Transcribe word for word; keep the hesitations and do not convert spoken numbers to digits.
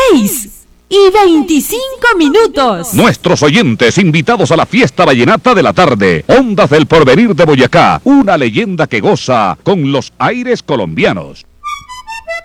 seis y veinticinco minutos. Nuestros oyentes invitados a la fiesta vallenata de la tarde. Ondas del Porvenir de Boyacá, una leyenda que goza con los aires colombianos.